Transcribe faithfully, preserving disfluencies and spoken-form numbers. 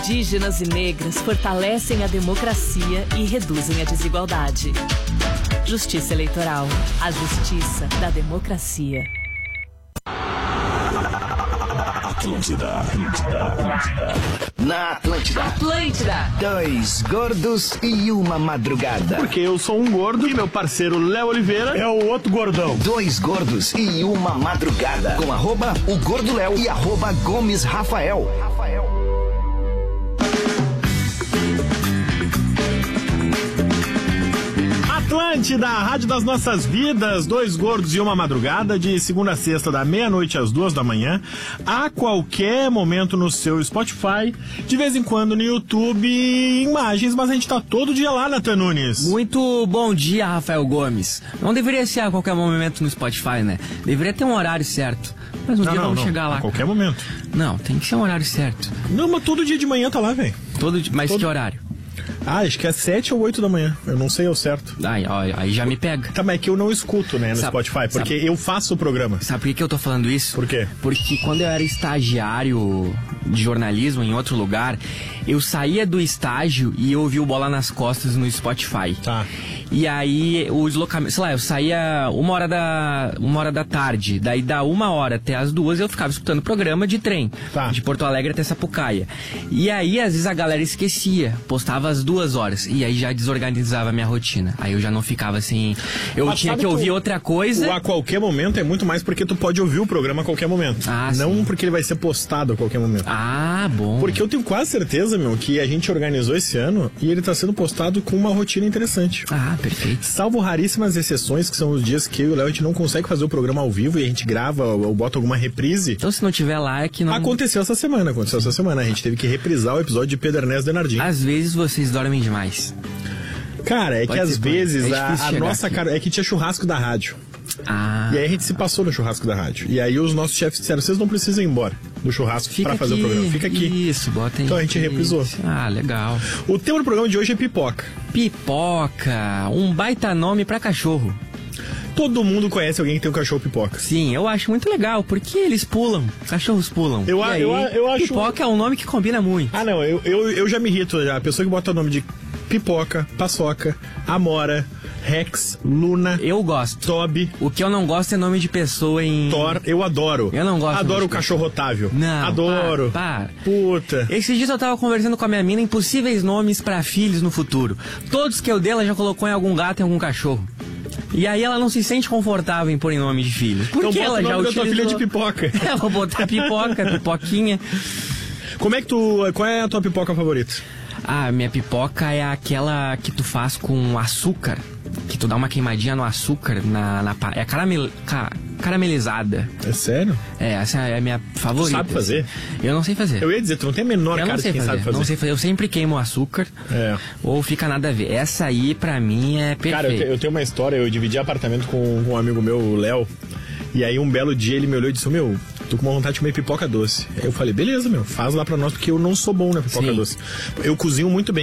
indígenas e negras fortalecem a democracia e reduzem a desigualdade. Justiça Eleitoral. A justiça da democracia. Atlântida, Atlântida, Atlântida. Na Atlântida. Atlântida. Dois gordos e uma madrugada. Porque eu sou um gordo e meu parceiro Léo Oliveira é o outro gordão. Dois gordos e uma madrugada. Com arroba o Gordo Léo e arroba Gomes Rafael. Rafael. Atlântida, a rádio das nossas vidas, dois gordos e uma madrugada, de segunda a sexta, da meia-noite às duas da manhã, a qualquer momento no seu Spotify, de vez em quando no YouTube, imagens, mas a gente tá todo dia lá, Nathan Nunes. Muito bom dia, Rafael Gomes. Não deveria ser a qualquer momento no Spotify, né? Deveria ter um horário certo. Mas um não, dia não, vamos não, chegar lá. A qualquer momento. Não, tem que ser um horário certo. Não, mas todo dia de manhã tá lá, velho. Todo, mas todo... que horário? Ah, acho que é sete ou oito da manhã. Eu não sei ao certo. Aí, ó, aí já me pega. Tá, mas é que eu não escuto, né, no sabe, Spotify, porque sabe, eu faço o programa. Sabe por que, que eu tô falando isso? Por quê? Porque quando eu era estagiário de jornalismo em outro lugar, eu saía do estágio e eu ouvia o Bola nas Costas no Spotify. Tá. E aí, o deslocamento, sei lá, eu saía uma hora da, uma hora da tarde, daí da uma hora até as duas eu ficava escutando programa de trem, tá, de Porto Alegre até Sapucaia. E aí, às vezes a galera esquecia, postava às duas horas, e aí já desorganizava a minha rotina. Aí eu já não ficava assim, eu Mas tinha que ouvir tu, outra coisa. O a qualquer momento é muito mais porque tu pode ouvir o programa a qualquer momento. Ah, não sim. porque ele vai ser postado a qualquer momento. Ah, bom. Porque eu tenho quase certeza, meu, que a gente organizou esse ano e ele tá sendo postado com uma rotina interessante. Ah, perfeito. Salvo raríssimas exceções, que são os dias que eu e o Léo a gente não consegue fazer o programa ao vivo e a gente grava ou, ou bota alguma reprise. Então se não tiver lá é que não... Aconteceu essa semana, aconteceu essa semana. A gente teve que reprisar o episódio de Pedro Ernesto Denardim. Às vezes vocês dormem demais. Cara, é Pode que às ser, vezes é a, a nossa aqui. cara é que tinha churrasco da rádio. Ah. E aí a gente se passou no churrasco da rádio. E aí os nossos chefes disseram, vocês não precisam ir embora do churrasco Fica pra fazer aqui. o programa. Fica aqui. Isso, bota aí. Então a gente reprisou. Ah, legal. O tema do programa de hoje é pipoca. Pipoca, um baita nome pra cachorro. Todo mundo conhece alguém que tem um cachorro pipoca. Sim, eu acho muito legal, porque eles pulam, cachorros pulam. Eu, e aí, eu, eu acho... Pipoca é um nome que combina muito. Ah, não, eu, eu, eu já me irrito já. A pessoa que bota o nome de Pipoca, Paçoca, Amora, Rex, Luna... Eu gosto. Toby. O que eu não gosto é nome de pessoa em... Thor, eu adoro. Eu não gosto. Adoro o cachorro Otávio. Não, adoro. Para, para. Puta. Esses dias eu tava conversando com a minha mina impossíveis nomes pra filhos no futuro. Todos que eu dei, ela já colocou em algum gato e algum cachorro. E aí ela não se sente confortável em pôr em nome de filhos. Porque então ela bota já o nome utilizou... da tua filha de pipoca. É, vou botar pipoca, pipoquinha. Como é que tu... Qual é a tua pipoca favorita? Ah, minha pipoca é aquela que tu faz com açúcar. Que tu dá uma queimadinha no açúcar na... na é a caramel, ca, caramelizada. É sério? É, essa é a minha favorita. Tu sabe fazer? Assim. Eu não sei fazer. Eu ia dizer, tu não tem a menor eu cara não sei de quem fazer. sabe fazer. Não sei fazer. Eu sempre queimo o açúcar. É. Ou fica nada a ver. Essa aí, pra mim, é perfeita. Cara, eu, te, eu tenho uma história. Eu dividi apartamento com, com um amigo meu, o Léo. E aí um belo dia ele me olhou e disse, meu, tô com uma vontade de comer pipoca doce. Aí eu falei, beleza, meu, faz lá pra nós, porque eu não sou bom na pipoca Sim. doce. Eu cozinho muito bem.